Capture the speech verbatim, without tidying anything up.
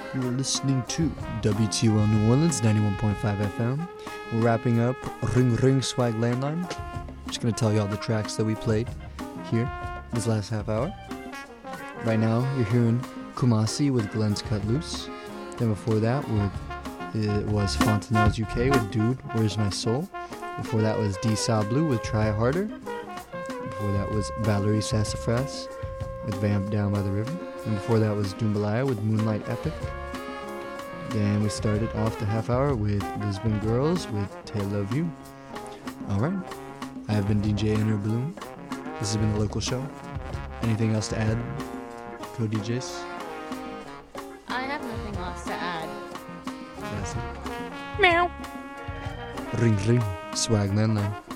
You are listening to W T O L New Orleans ninety-one point five F M. We're wrapping up Ring Ring Swag Landline. Just going to tell you all the tracks that we played here this last half hour. Right now, you're hearing Kumasi with Glenn's Cut Loose. Then before that, with, it was Fontanelles U K with Dude, Where's My Soul. Before that was D Saw Blue with Try Harder. Before that was Valerie Sassafras with Vamp Down by the River. And before that was Doombalaya with Moonlight Epic. Then we started off the half hour with Lisbon Girls with Tale of You. Alright, I have been D J Inner Bloom. This has been the local show. Anything else to add, co-D Js? I have nothing else to add. That's it. Meow. Ring ring, swag landline.